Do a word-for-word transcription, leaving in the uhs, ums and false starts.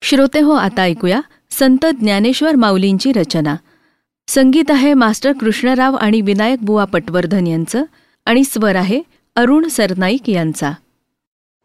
श्रोते हो, आता ऐकूया संत ज्ञानेश्वर माऊलींची रचना. संगीत आहे मास्टर कृष्णराव आणि विनायक बुवा पटवर्धन यांचं आणि स्वर आहे अरुण सरनाईक यांचा.